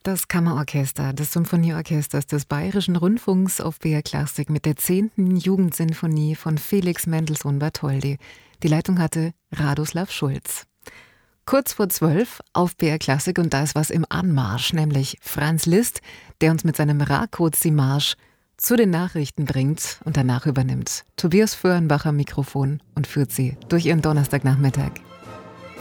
Das Kammerorchester des Symphonieorchesters des Bayerischen Rundfunks auf BR Klassik mit der 10. Jugendsinfonie von Felix Mendelssohn Bartholdy. Die Leitung hatte Radoslav Schulz. Kurz vor 12 auf BR Klassik und da ist was im Anmarsch, nämlich Franz Liszt, der uns mit seinem Rakoczy-Marsch zu den Nachrichten bringt und danach übernimmt Tobias Föhrenbach am Mikrofon und führt sie durch ihren Donnerstagnachmittag.